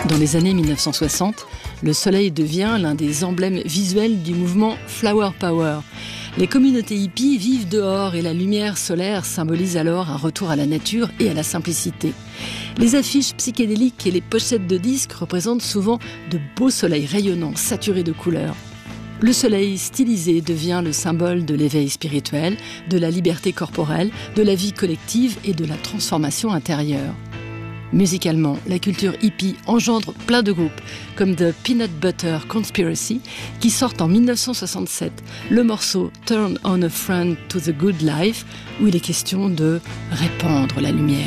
Dans les années 1960, le soleil devient l'un des emblèmes visuels du mouvement Flower Power. Les communautés hippies vivent dehors et la lumière solaire symbolise alors un retour à la nature et à la simplicité. Les affiches psychédéliques et les pochettes de disques représentent souvent de beaux soleils rayonnants, saturés de couleurs. Le soleil stylisé devient le symbole de l'éveil spirituel, de la liberté corporelle, de la vie collective et de la transformation intérieure. Musicalement, la culture hippie engendre plein de groupes, comme The Peanut Butter Conspiracy, qui sortent en 1967 le morceau Turn on a Friend to the Good Life, où il est question de répandre la lumière.